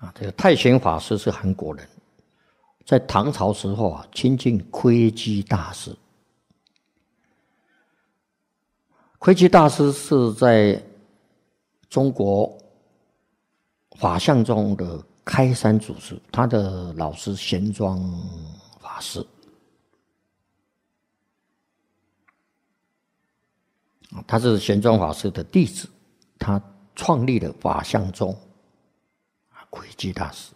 这个太玄法师是韩国人，在唐朝时候亲近窥基大师。窥基大师是在中国法相中的开山祖师，他的老师玄奘法师。他是玄奘法师的弟子，他创立了法相宗。窥基大师，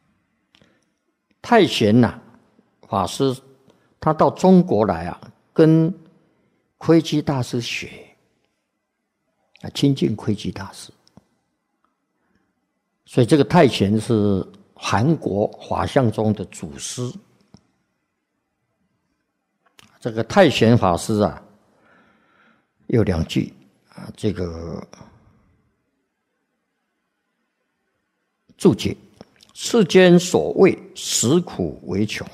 太玄法师，他到中国来跟窥基大师学，亲近窥基大师。所以这个太玄是韩国法相宗的祖师。这个太玄法师有2句这个注解：世间所谓实苦为穷，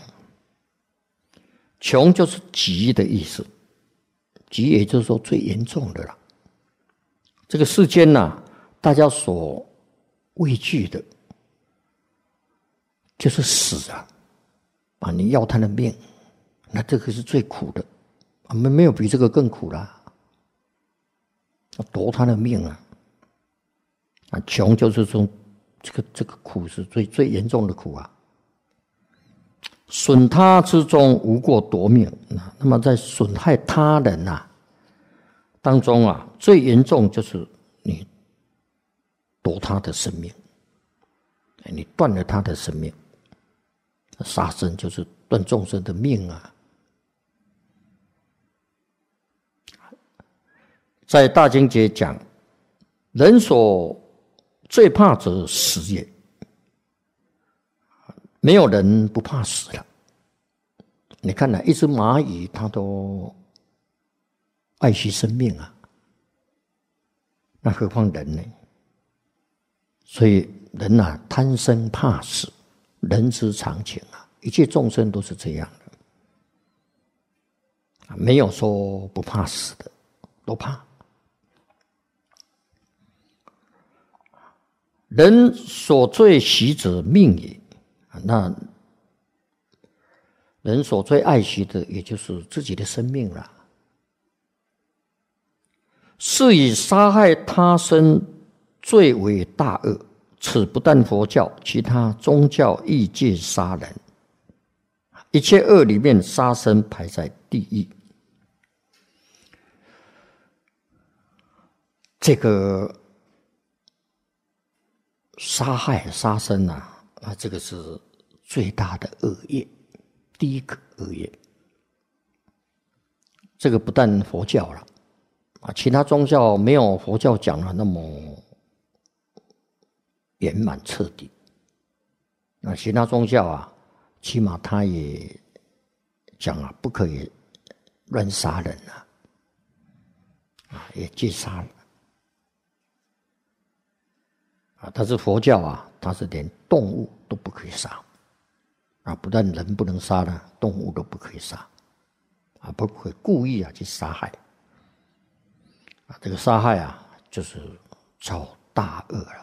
穷就是极的意思，极也就是说最严重的了。这个世间大家所畏惧的就是死你要他的命，那这个是最苦的，没有比这个更苦了，夺他的命穷就是说这个苦是最严重的苦损他之中无过夺命。那么在损害他人当中最严重就是你夺他的生命，你断了他的生命。杀生就是断众生的命在大经节讲，人所最怕者死也，没有人不怕死了。你看一只蚂蚁它都爱惜生命那何况人呢？所以人贪生怕死，人之常情一切众生都是这样的没有说不怕死的，都怕。人所最惜者命也，那人所最爱惜的也就是自己的生命了。是以杀害他生最为大恶，此不但佛教，其他宗教亦皆杀人。一切恶里面，杀生排在第一。这个杀害杀生这个是最大的恶业，第一个恶业。这个不但佛教了其他宗教没有佛教讲的那么圆满彻底。那其他宗教起码他也讲不可以乱杀人也戒杀了但是佛教它是连动物都不可以杀不但人不能杀了，动物都不可以杀不可以故意去杀害这个杀害就是造大恶了。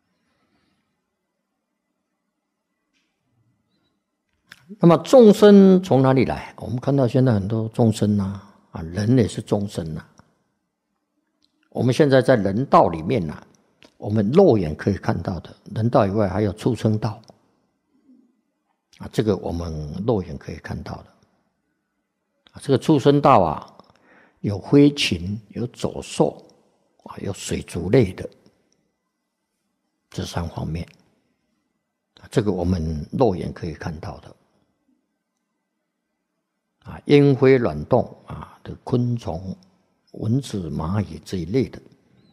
那么众生从哪里来？我们看到现在很多众生人也是众生我们现在在人道里面我们肉眼可以看到的，人道以外还有畜生道这个我们肉眼可以看到的这个畜生道有飞禽，有走兽有水族类的，这3方面这个我们肉眼可以看到的烟灰卵动的昆虫、蚊子、蚂蚁这一类的，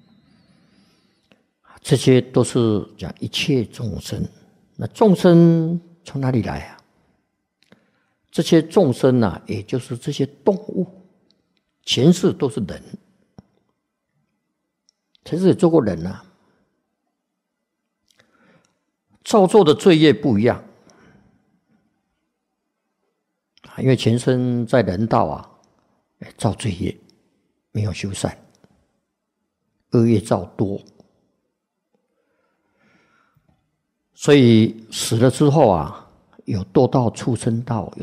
这些都是讲一切众生。那众生从哪里来这些众生也就是这些动物，前世都是人，前世也做过人造作的罪业不一样因为前生在人道造罪业，没有修善，恶业造多。 所以死了之后啊，有堕到畜生道，